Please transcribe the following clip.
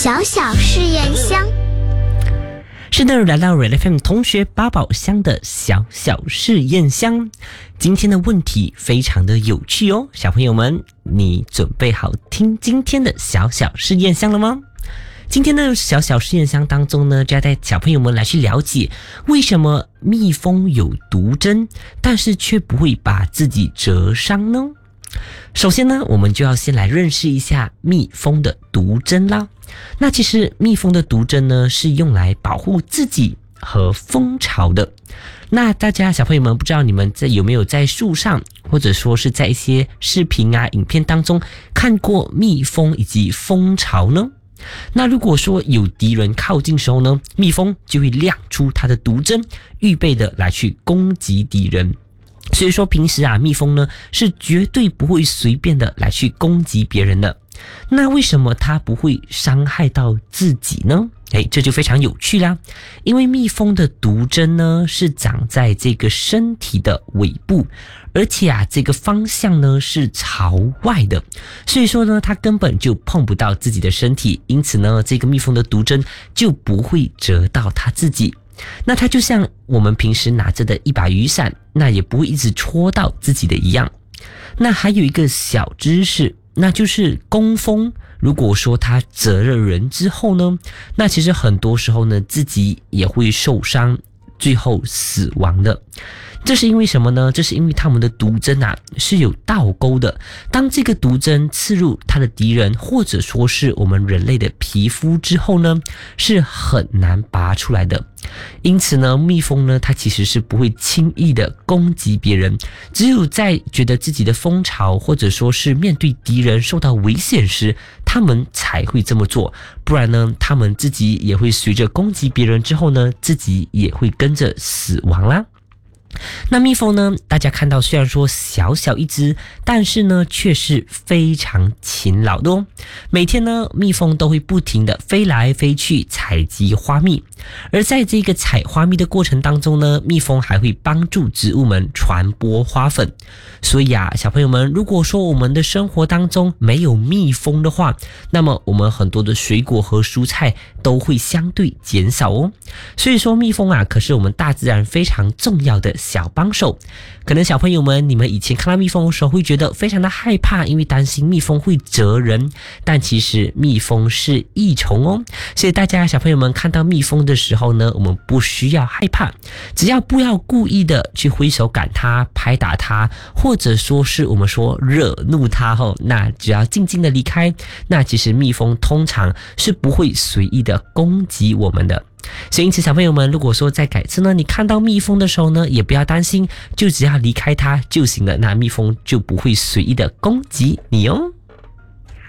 小小试验箱。 是的，来到 Red FM 同学八宝箱的小小试验箱。今天的问题非常的有趣哦，小朋友们，你准备好听今天的小小试验箱了吗？今天的小小试验箱当中呢，就要带小朋友们来去了解为什么蜜蜂有毒针，但是却不会把自己蛰伤呢？首先呢，我们就要先来认识一下蜜蜂的毒针啦。那其实蜜蜂的毒针呢，是用来保护自己和蜂巢的。那大家小朋友们，不知道你们有没有在树上，或者说是在一些视频啊、影片当中看过蜜蜂以及蜂巢呢？那如果说有敌人靠近的时候呢，蜜蜂就会亮出它的毒针，预备的来去攻击敌人。所以说平时啊，蜜蜂呢是绝对不会随便的来去攻击别人的。那为什么它不会伤害到自己呢？这就非常有趣啦。因为蜜蜂的毒针呢是长在这个身体的尾部，而且啊这个方向呢是朝外的，所以说呢它根本就碰不到自己的身体，因此呢这个蜜蜂的毒针就不会蛰到它自己。那它就像我们平时拿着的一把雨伞，那也不会一直戳到自己的一样。那还有一个小知识，那就是工蜂如果说它蛰了人之后呢，那其实很多时候呢自己也会受伤，最后死亡的。这是因为什么呢？这是因为他们的毒针啊是有倒钩的，当这个毒针刺入他的敌人或者说是我们人类的皮肤之后呢，是很难拔出来的。因此呢，蜜蜂呢它其实是不会轻易的攻击别人，只有在觉得自己的蜂巢或者说是面对敌人受到危险时，他们才会这么做，不然呢他们自己也会随着攻击别人之后呢，自己也会跟着死亡啦。那蜜蜂呢，大家看到虽然说小小一只，但是呢却是非常勤劳的哦。每天呢蜜蜂都会不停的飞来飞去采集花蜜，而在这个采花蜜的过程当中呢，蜜蜂还会帮助植物们传播花粉。所以啊，小朋友们，如果说我们的生活当中没有蜜蜂的话，那么我们很多的水果和蔬菜都会相对减少哦。所以说蜜蜂啊，可是我们大自然非常重要的小帮手。可能小朋友们，你们以前看到蜜蜂的时候会觉得非常的害怕，因为担心蜜蜂会蛰人，但其实蜜蜂是益虫哦。所以大家小朋友们看到蜜蜂的时候呢，我们不需要害怕，只要不要故意的去挥手赶它、拍打它，或者说是我们说惹怒它后，那只要静静的离开，那其实蜜蜂通常是不会随意的攻击我们的。所以因此小朋友们，如果说在改次呢你看到蜜蜂的时候呢，也不要担心，就只要离开它就行了，那蜜蜂就不会随意的攻击你哦。